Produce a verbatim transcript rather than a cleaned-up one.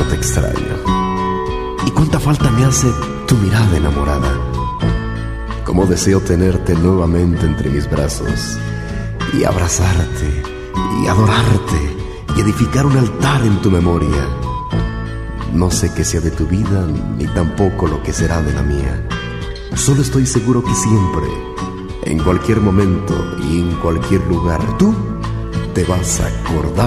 te extraño. Y cuánta falta me hace tu mirada enamorada. Cómo deseo tenerte nuevamente entre mis brazos y abrazarte y adorarte y edificar un altar en tu memoria. No sé qué sea de tu vida ni tampoco lo que será de la mía. Solo estoy seguro que siempre, en cualquier momento y en cualquier lugar, tú te vas a acordar